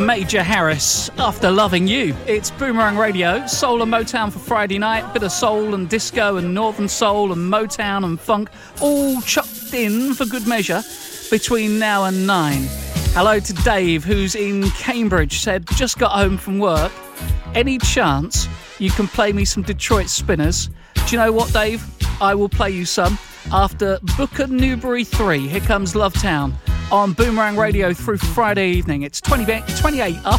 Major Harris, After Loving You. It's Boomerang Radio, soul and Motown for Friday night. Bit of soul and disco and northern soul and Motown and funk, all chucked in for good measure between now and 9. Hello to Dave, who's in Cambridge, said, just got home from work. Any chance you can play me some Detroit Spinners? Do you know what, Dave? I will play you some after Booker Newberry 3. Here comes Love Town on Boomerang Radio through Friday evening. It's 28 after